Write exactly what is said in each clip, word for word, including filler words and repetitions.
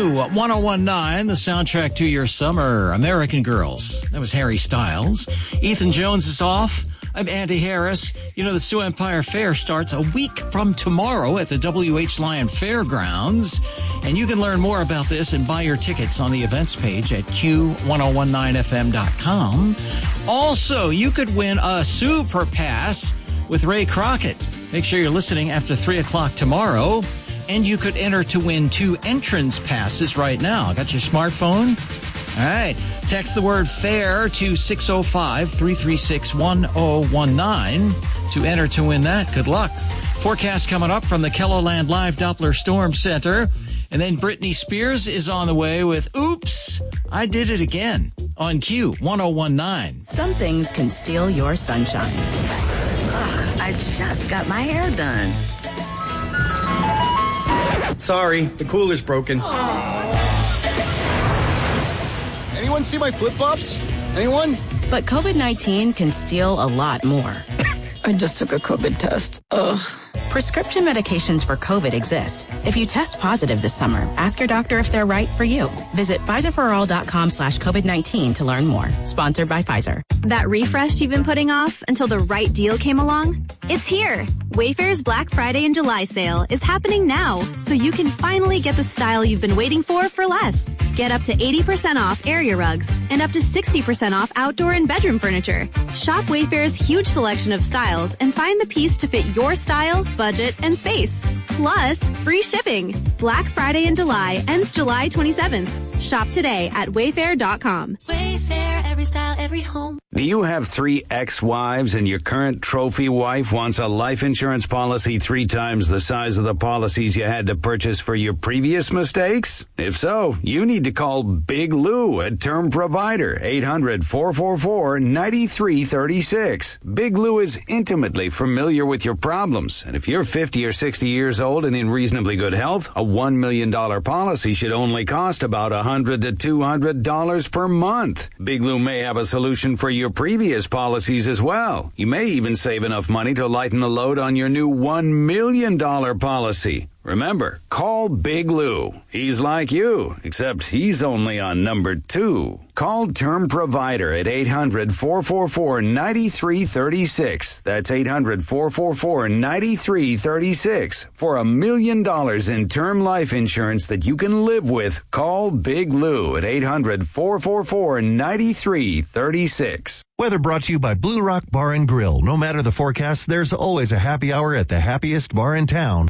Q one oh one point nine, the soundtrack to your summer. American Girls. That was Harry Styles. Ethan Jones is off. I'm Andy Harris. You know, the Sioux Empire Fair starts a week from tomorrow at the W H Lyon Fairgrounds. And you can learn more about this and buy your tickets on the events page at Q one oh one nine F M dot com. Also, you could win a Super Pass with Ray Crockett. Make sure you're listening after three o'clock tomorrow. And you could enter to win two entrance passes right now. Got your smartphone? All right. Text the word FAIR to six oh five, three three six, one oh one nine to enter to win that. Good luck. Forecast coming up from the Kelloland Live Doppler Storm Center. And then Britney Spears is on the way with Oops, I Did It Again on Q one oh one point nine. Some things can steal your sunshine. Ugh, I just got my hair done. Sorry, the cooler's broken. Anyone see my flip-flops? Anyone? But COVID nineteen can steal a lot more. I just took a COVID test. Ugh. Prescription medications for COVID exist. If you test positive this summer, ask your doctor if they're right for you. Visit Pfizerforall.com slash COVID-19 to learn more. Sponsored by Pfizer. That refresh you've been putting off until the right deal came along? It's here. Wayfair's Black Friday and July sale is happening now, so you can finally get the style you've been waiting for for less. Get up to eighty percent off area rugs and up to sixty percent off outdoor and bedroom furniture. Shop Wayfair's huge selection of styles and find the piece to fit your style, budget, and space. Plus, free shipping. Black Friday in July ends July twenty-seventh. Shop today at wayfair dot com. Wayfair, every style, every home. Do you have three ex-wives and your current trophy wife wants a life insurance policy three times the size of the policies you had to purchase for your previous mistakes? If so, you need to call Big Lou at Term Provider, eight hundred, four four four, nine three three six. Big Lou is intimately familiar with your problems, and if you're fifty or sixty years old and in reasonably good health, a one million dollars policy should only cost about one hundred to two hundred dollars per month. Big Lou may have a solution for your previous policies as well. You may even save enough money to lighten the load on your new one million dollars policy. Remember, call Big Lou. He's like you, except he's only on number two. Call Term Provider at eight hundred, four four four, nine three three six. That's eight hundred, four four four, nine three three six. For a million dollars in term life insurance that you can live with, call Big Lou at eight hundred, four four four, nine three three six. Weather brought to you by Blue Rock Bar and Grill. No matter the forecast, there's always a happy hour at the happiest bar in town.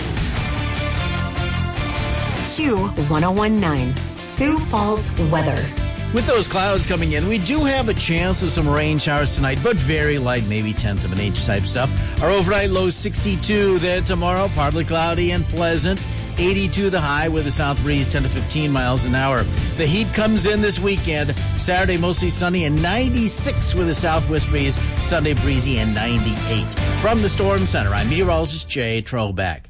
Q one oh one point nine, Sioux Falls weather. With those clouds coming in, we do have a chance of some rain showers tonight, but very light, maybe tenth of an inch type stuff. Our overnight low sixty-two. Then tomorrow, partly cloudy and pleasant. eighty-two the high with a south breeze, ten to fifteen miles an hour. The heat comes in this weekend. Saturday, mostly sunny and ninety-six with a southwest breeze. Sunday, breezy and ninety-eight. From the Storm Center, I'm meteorologist Jay Trobeck.